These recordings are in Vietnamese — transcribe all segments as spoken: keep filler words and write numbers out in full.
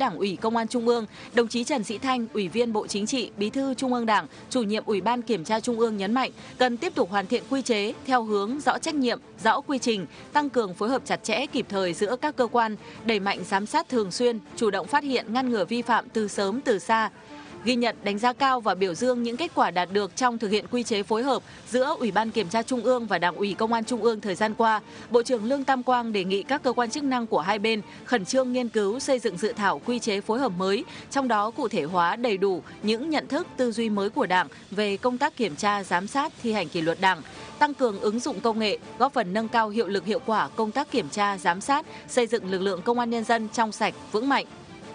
Đảng ủy Công an Trung ương, đồng chí Trần Sĩ Thanh, Ủy viên Bộ Chính trị, Bí thư Trung ương Đảng, Chủ nhiệm Ủy ban Kiểm tra Trung ương nhấn mạnh cần tiếp tục hoàn thiện quy chế theo hướng rõ trách nhiệm, rõ quy trình, tăng cường phối hợp chặt chẽ kịp thời giữa các cơ quan, đẩy mạnh giám sát thường xuyên, chủ động phát hiện ngăn ngừa vi phạm từ sớm từ xa. Ghi nhận, đánh giá cao và biểu dương những kết quả đạt được trong thực hiện quy chế phối hợp giữa Ủy ban Kiểm tra Trung ương và Đảng ủy Công an Trung ương thời gian qua, Bộ trưởng Lương Tam Quang đề nghị các cơ quan chức năng của hai bên khẩn trương nghiên cứu xây dựng dự thảo quy chế phối hợp mới, trong đó cụ thể hóa đầy đủ những nhận thức, tư duy mới của Đảng về công tác kiểm tra, giám sát, thi hành kỷ luật Đảng, tăng cường ứng dụng công nghệ, góp phần nâng cao hiệu lực hiệu quả công tác kiểm tra, giám sát, xây dựng lực lượng công an nhân dân trong sạch, vững mạnh.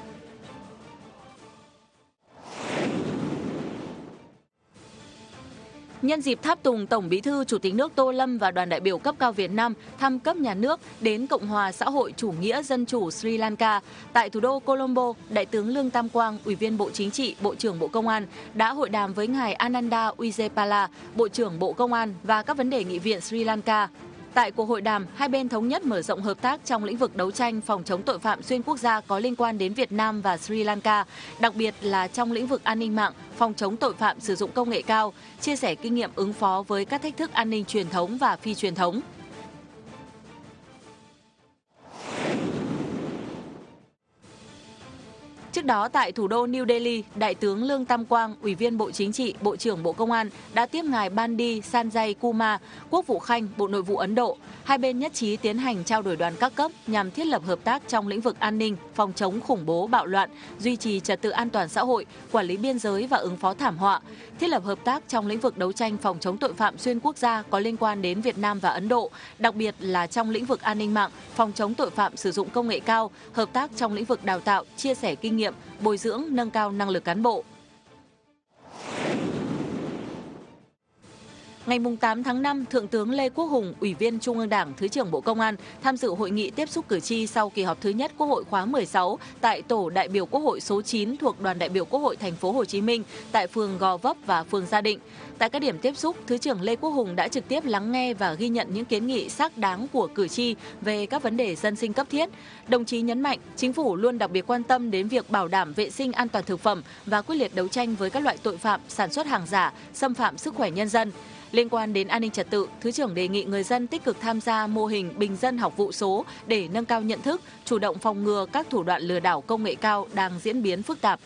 Nhân dịp tháp tùng Tổng Bí thư Chủ tịch nước Tô Lâm và đoàn đại biểu cấp cao Việt Nam thăm cấp nhà nước đến Cộng hòa xã hội chủ nghĩa dân chủ Sri Lanka, tại thủ đô Colombo, Đại tướng Lương Tam Quang, Ủy viên Bộ Chính trị, Bộ trưởng Bộ Công an đã hội đàm với ngài Ananda Wijayapala, Bộ trưởng Bộ Công an và các vấn đề nghị viện Sri Lanka. Tại cuộc hội đàm, hai bên thống nhất mở rộng hợp tác trong lĩnh vực đấu tranh phòng chống tội phạm xuyên quốc gia có liên quan đến Việt Nam và Sri Lanka, đặc biệt là trong lĩnh vực an ninh mạng, phòng chống tội phạm sử dụng công nghệ cao, chia sẻ kinh nghiệm ứng phó với các thách thức an ninh truyền thống và phi truyền thống. Trước đó, tại thủ đô New Delhi, Đại tướng Lương Tam Quang, Ủy viên Bộ Chính trị, Bộ trưởng Bộ Công an đã tiếp ngài Bandi Sanjay Kumar, Quốc vụ Khanh, Bộ Nội vụ Ấn Độ. Hai bên nhất trí tiến hành trao đổi đoàn các cấp nhằm thiết lập hợp tác trong lĩnh vực an ninh, phòng chống khủng bố, bạo loạn, duy trì trật tự an toàn xã hội, quản lý biên giới và ứng phó thảm họa, thiết lập hợp tác trong lĩnh vực đấu tranh phòng chống tội phạm xuyên quốc gia có liên quan đến Việt Nam và Ấn Độ, đặc biệt là trong lĩnh vực an ninh mạng, phòng chống tội phạm sử dụng công nghệ cao, hợp tác trong lĩnh vực đào tạo, chia sẻ kinh nghiệm, bồi dưỡng, nâng cao năng lực cán bộ. Ngày tám tháng năm, Thượng tướng Lê Quốc Hùng, Ủy viên Trung ương Đảng, Thứ trưởng Bộ Công an tham dự hội nghị tiếp xúc cử tri sau kỳ họp thứ nhất Quốc hội khóa mười sáu tại tổ đại biểu Quốc hội số chín thuộc Đoàn đại biểu Quốc hội Thành phố Hồ Chí Minh tại phường Gò Vấp và phường Gia Định. Tại các điểm tiếp xúc, Thứ trưởng Lê Quốc Hùng đã trực tiếp lắng nghe và ghi nhận những kiến nghị xác đáng của cử tri về các vấn đề dân sinh cấp thiết. Đồng chí nhấn mạnh, Chính phủ luôn đặc biệt quan tâm đến việc bảo đảm vệ sinh an toàn thực phẩm và quyết liệt đấu tranh với các loại tội phạm sản xuất hàng giả, xâm phạm sức khỏe nhân dân. Liên quan đến an ninh trật tự, Thứ trưởng đề nghị người dân tích cực tham gia mô hình bình dân học vụ số để nâng cao nhận thức, chủ động phòng ngừa các thủ đoạn lừa đảo công nghệ cao đang diễn biến phức tạp.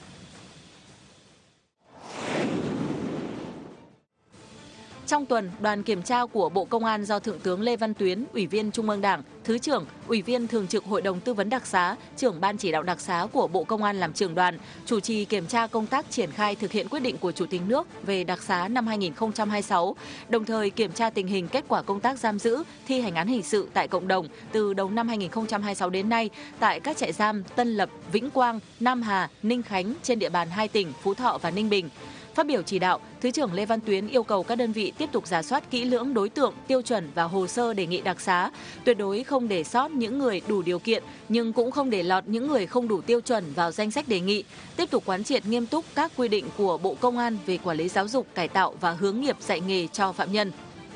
Trong tuần, đoàn kiểm tra của Bộ Công an do Thượng tướng Lê Văn Tuyến, Ủy viên Trung ương Đảng, Thứ trưởng, Ủy viên Thường trực Hội đồng Tư vấn Đặc xá, trưởng Ban chỉ đạo đặc xá của Bộ Công an làm trưởng đoàn, chủ trì kiểm tra công tác triển khai thực hiện quyết định của Chủ tịch nước về đặc xá năm hai nghìn không trăm hai mươi sáu, đồng thời kiểm tra tình hình kết quả công tác giam giữ, thi hành án hình sự tại cộng đồng từ đầu năm hai nghìn không trăm hai mươi sáu đến nay tại các trại giam Tân Lập, Vĩnh Quang, Nam Hà, Ninh Khánh trên địa bàn hai tỉnh Phú Thọ và Ninh Bình. Phát biểu chỉ đạo, Thứ trưởng Lê Văn Tuyến yêu cầu các đơn vị tiếp tục rà soát kỹ lưỡng đối tượng, tiêu chuẩn và hồ sơ đề nghị đặc xá, tuyệt đối không để sót những người đủ điều kiện nhưng cũng không để lọt những người không đủ tiêu chuẩn vào danh sách đề nghị, tiếp tục quán triệt nghiêm túc các quy định của Bộ Công an về quản lý giáo dục, cải tạo và hướng nghiệp dạy nghề cho phạm nhân.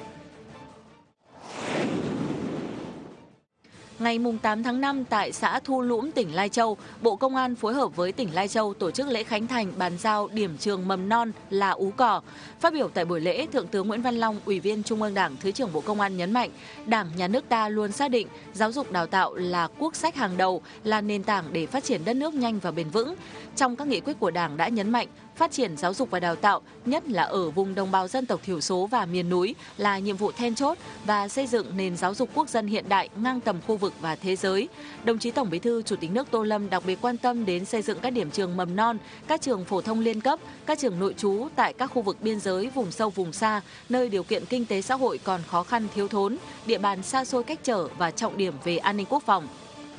Ngày tám tháng năm, tại xã Thu Lũng, tỉnh Lai Châu, Bộ Công an phối hợp với tỉnh Lai Châu tổ chức lễ khánh thành bàn giao điểm trường mầm non là Ú Cò. Phát biểu tại buổi lễ, Thượng tướng Nguyễn Văn Long, Ủy viên Trung ương Đảng, Thứ trưởng Bộ Công an nhấn mạnh, Đảng, Nhà nước ta luôn xác định giáo dục đào tạo là quốc sách hàng đầu, là nền tảng để phát triển đất nước nhanh và bền vững. Trong các nghị quyết của Đảng đã nhấn mạnh, phát triển giáo dục và đào tạo, nhất là ở vùng đồng bào dân tộc thiểu số và miền núi là nhiệm vụ then chốt và xây dựng nền giáo dục quốc dân hiện đại ngang tầm khu vực và thế giới. Đồng chí Tổng Bí thư Chủ tịch nước Tô Lâm đặc biệt quan tâm đến xây dựng các điểm trường mầm non, các trường phổ thông liên cấp, các trường nội trú tại các khu vực biên giới, vùng sâu vùng xa, nơi điều kiện kinh tế xã hội còn khó khăn thiếu thốn, địa bàn xa xôi cách trở và trọng điểm về an ninh quốc phòng.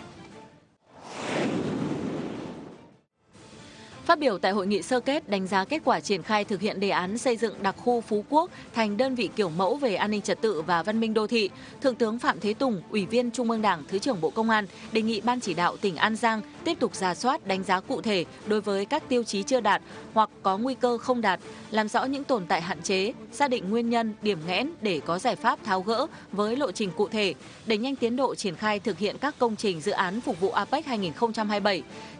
Phát biểu tại hội nghị sơ kết đánh giá kết quả triển khai thực hiện đề án xây dựng đặc khu Phú Quốc thành đơn vị kiểu mẫu về an ninh trật tự và văn minh đô thị, Thượng tướng Phạm Thế Tùng, Ủy viên Trung ương Đảng, Thứ trưởng Bộ Công an đề nghị Ban chỉ đạo tỉnh An Giang tiếp tục rà soát đánh giá cụ thể đối với các tiêu chí chưa đạt hoặc có nguy cơ không đạt, làm rõ những tồn tại hạn chế, xác định nguyên nhân, điểm nghẽn để có giải pháp tháo gỡ với lộ trình cụ thể, đẩy nhanh tiến độ triển khai thực hiện các công trình dự án phục vụ a pếch hai nghìn không trăm hai mươi bảy.